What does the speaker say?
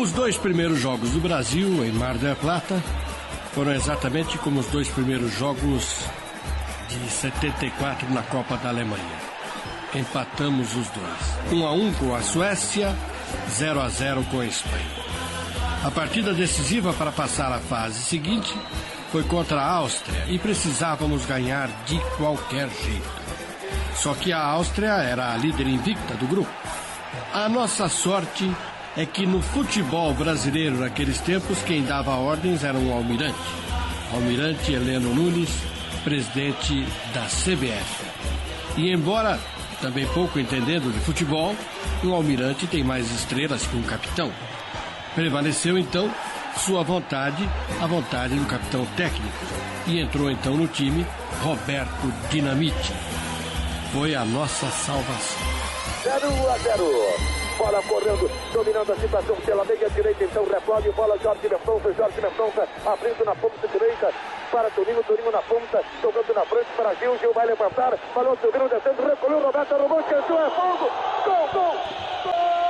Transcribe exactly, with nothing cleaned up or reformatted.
Os dois primeiros jogos do Brasil em Mar del Plata foram exatamente como os dois primeiros jogos de setenta e quatro na Copa da Alemanha. Empatamos os dois. um a um com a Suécia, zero a zero com a Espanha. A partida decisiva para passar à fase seguinte foi contra a Áustria e precisávamos ganhar de qualquer jeito. Só que a Áustria era a líder invicta do grupo. A nossa sorte é que no futebol brasileiro naqueles tempos quem dava ordens era um almirante. Almirante Heleno Nunes, presidente da C B F. E embora também pouco entendendo de futebol, um almirante tem mais estrelas que um capitão. Prevaleceu então sua vontade, a vontade do capitão técnico. E entrou então no time Roberto Dinamite. Foi a nossa salvação. zero a zero. Bola correndo, dominando a situação pela meia direita, então recolhe bola Jorge Mendonça, Jorge Mendonça abrindo na ponta direita para Toninho, Toninho na ponta, jogando na frente para Gil, Gil vai levantar, falou Toninho descendo, recolheu, Roberto, roubou, esqueceu, é fogo, gol, gol, gol!